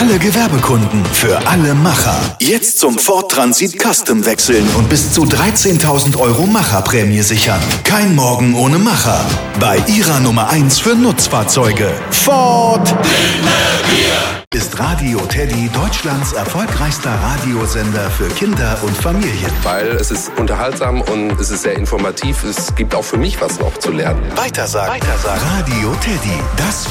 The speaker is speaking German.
alle Gewerbekunden, für alle Macher. Jetzt zum Ford Transit Custom wechseln und bis zu 13.000 € Macherprämie sichern. Kein Morgen ohne Macher. Bei Ihrer Nummer 1 für Nutzfahrzeuge. Ford ist Radio Teddy Deutschlands erfolgreichster Radiosender für Kinder und Familien. Weil es ist unterhaltsam und es ist sehr informativ. Es gibt auch für mich was noch zu lernen. Weitersagen. Radio Teddy, das